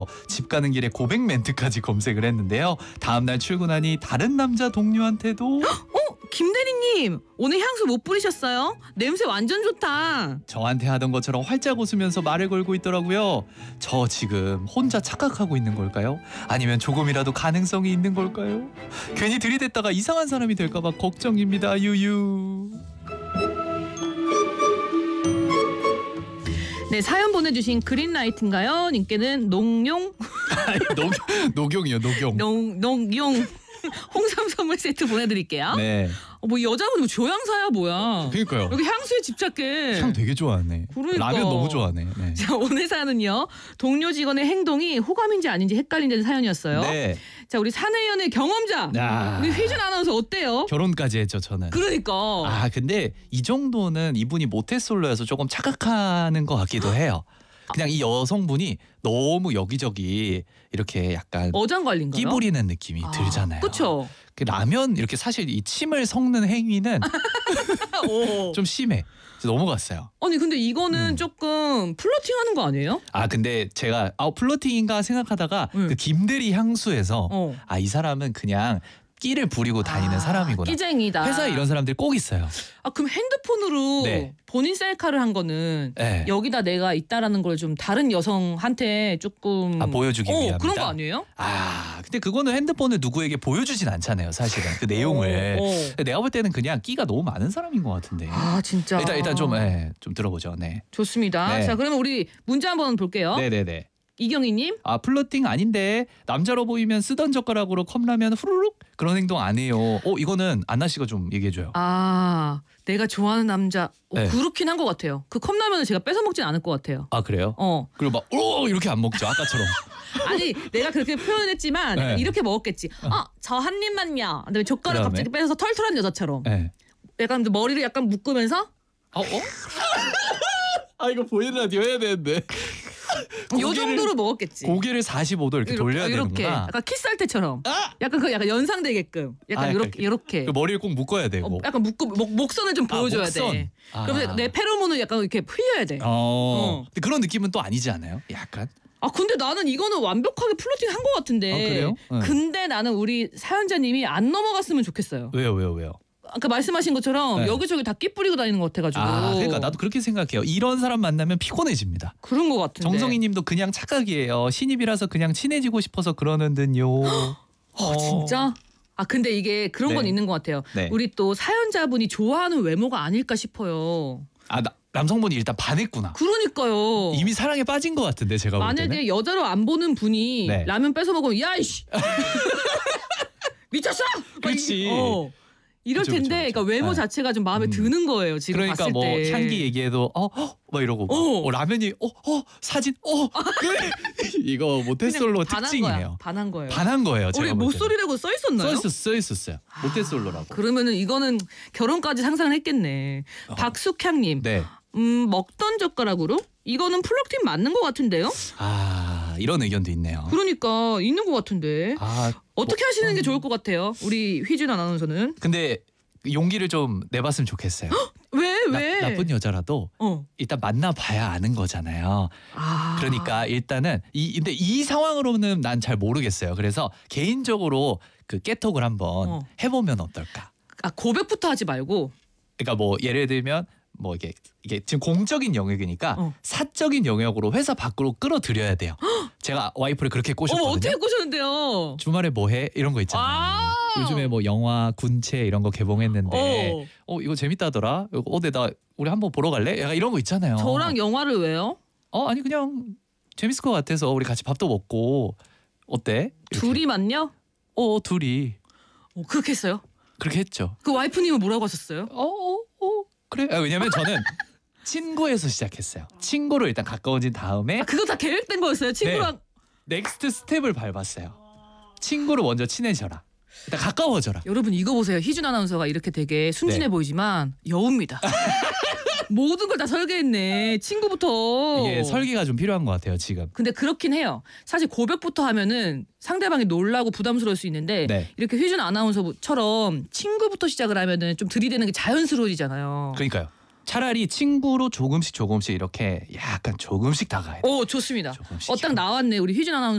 집 가는 길에 고백 멘트까지 검색을 했는데요. 다음날 출근하니 다른 남자 동료한테도 김 대리님 오늘 향수 못 뿌리셨어요? 냄새 완전 좋다. 저한테 하던 것처럼 활짝 웃으면서 말을 걸고 있더라고요. 저 지금 혼자 착각하고 있는 걸까요? 아니면 조금이라도 가능성이 있는 걸까요? 괜히 들이댔다가 이상한 사람이 될까봐 걱정입니다. 유유. 네, 사연 보내주신 그린라이트인가요? 님께는 농용 녹용이요, 녹용. 농용 홍삼 선물 세트 보내드릴게요. 네. 뭐 여자분 뭐 조향사야 뭐야? 그러니까요. 여기 향수에 집착해. 향 되게 좋아하네. 그러니까. 라면 너무 좋아하네. 네. 자, 오늘 사연은요. 동료 직원의 행동이 호감인지 아닌지 헷갈린다는 사연이었어요. 네. 자, 우리 사내연애 경험자. 우리 휘준 아나운서 어때요? 결혼까지 했죠, 저는. 그러니까. 근데 이 정도는 이분이 모태솔로여서 조금 착각하는 것 같기도 해요. 그냥 이 여성분이 너무 여기저기 이렇게 약간 어장관리인가요? 끼 부리는 느낌이 들잖아요. 그렇죠. 그 라면 이렇게 사실 이 침을 섞는 행위는 좀 심해. 넘어갔어요. 아니 근데 이거는 조금 플러팅하는 거 아니에요? 근데 제가 플러팅인가 생각하다가 그 김대리 향수에서 이 사람은 그냥 끼를 부리고 다니는 사람이구나. 끼쟁이다. 회사에 이런 사람들이 꼭 있어요. 그럼 핸드폰으로 네. 본인 셀카를 한 거는 네. 여기다 내가 있다라는 걸 좀 다른 여성한테 조금 보여주기 위함이다. 그런 거 아니에요? 근데 그거는 핸드폰을 누구에게 보여주진 않잖아요, 사실은 그 내용을. 내가 볼 때는 그냥 끼가 너무 많은 사람인 것 같은데. 진짜. 일단 좀 들어보죠. 네. 좋습니다. 네. 자, 그러면 우리 문제 한번 볼게요. 네네네. 이경희님. 플러팅 아닌데 남자로 보이면 쓰던 젓가락으로 컵라면 후루룩 그런 행동 안 해요. 이거는 안나 씨가 좀 얘기해줘요. 내가 좋아하는 남자 네. 그렇긴 한 것 같아요. 그 컵라면을 제가 뺏어 먹진 않을 것 같아요. 그래요? 그리고 막 이렇게 안 먹죠, 아까처럼. 아니 내가 그렇게 표현했지만 네. 이렇게 먹었겠지. 저 한 입만요. 그다음에 젓가락 그다음에? 갑자기 빼서 털털한 여자처럼. 네. 약간 머리를 약간 묶으면서 이거 보이는 라디오 해야 되는데. 요 정도로 먹었겠지. 고개를 45도 이렇게 돌려야 이렇게. 되는구나. 약간 키스할 때처럼. 약간 연상되게끔. 약간 이렇게. 그 머리를 꼭 묶어야 되고. 약간 목선을 좀 보여줘야 목선. 돼. 그러면 내 페로몬을 약간 이렇게 흘려야 돼. 근데 그런 느낌은 또 아니지 않아요? 약간. 근데 나는 이거는 완벽하게 플러팅 한 것 같은데. 그래요? 네. 근데 나는 우리 사연자님이 안 넘어갔으면 좋겠어요. 왜요? 아까 말씀하신 것처럼 네. 여기저기 다 끼 뿌리고 다니는 것 같아가지고. 그러니까 나도 그렇게 생각해요. 이런 사람 만나면 피곤해집니다. 그런 것 같은데. 정성희님도 그냥 착각이에요. 신입이라서 그냥 친해지고 싶어서 그러는 듯요. 진짜? 근데 이게 그런 건 네. 있는 것 같아요. 네. 우리 또 사연자분이 좋아하는 외모가 아닐까 싶어요. 남성분이 일단 반했구나. 그러니까요. 이미 사랑에 빠진 것 같은데 제가 볼 때는. 만약에 여자로 안 보는 분이 네. 라면 뺏어 먹으면 야이씨 미쳤어? 그렇지. 이럴 그쵸, 텐데, 그쵸. 그러니까 외모 네. 자체가 좀 마음에 드는 거예요. 지금 그러니까 봤을 뭐 때. 향기 얘기해도 막 이러고 라면이 사진 이거 모태솔로 특징이에요. 반한 거예요. 반한 거예요. 제가 우리 볼 때는. 모쏠이라고 써 있었나요? 써 있었어요. 모태솔로라고. 그러면은 이거는 결혼까지 상상을 했겠네. 박숙향님. 네. 먹던 젓가락으로? 이거는 플러팅 맞는 것 같은데요? 이런 의견도 있네요. 그러니까 있는 것 같은데. 어떻게 하시는 게 좋을 것 같아요? 우리 휘준 아나운서는. 근데 용기를 좀 내봤으면 좋겠어요. 왜? 나쁜 여자라도 일단 만나봐야 아는 거잖아요. 그러니까 일단은 근데 이 상황으로는 난 잘 모르겠어요. 그래서 개인적으로 그 깨톡을 한번 해보면 어떨까? 고백부터 하지 말고. 그러니까 뭐 예를 들면 뭐 이게 지금 공적인 영역이니까 사적인 영역으로 회사 밖으로 끌어들여야 돼요. 제가 와이프를 그렇게 꼬셨거든요. 어떻게 꼬셨는데요? 주말에 뭐 해? 이런 거 있잖아요. 요즘에 뭐 영화 군체 이런 거 개봉했는데 이거 재밌다더라. 나 우리 한번 보러 갈래? 약간 이런 거 있잖아요. 저랑 영화를 왜요? 아니 그냥 재밌을 것 같아서 우리 같이 밥도 먹고 어때? 이렇게. 둘이만요? 둘이 그렇게 했어요? 그렇게 했죠. 그 와이프님은 뭐라고 하셨어요? 그래? 왜냐면 저는 친구에서 시작했어요. 친구로 일단 가까워진 다음에 그거 다 계획된 거였어요? 친구랑. 넥스트 스텝을 밟았어요. 친구로 먼저 친해져라. 일단 가까워져라. 여러분 이거 보세요. 희준 아나운서가 이렇게 되게 순진해 보이지만 여우입니다. 모든 걸 다 설계했네. 친구부터. 이게 설계가 좀 필요한 것 같아요 지금. 근데 그렇긴 해요. 사실 고백부터 하면은 상대방이 놀라고 부담스러울 수 있는데 이렇게 휘준 아나운서처럼 친구부터 시작을 하면은 좀 들이대는 게 자연스러워지잖아요. 그러니까요. 차라리 친구로 조금씩 이렇게 약간 조금씩 다가야 돼. 오 좋습니다. 조금씩. 딱 나왔네 우리 휘진 아나운서.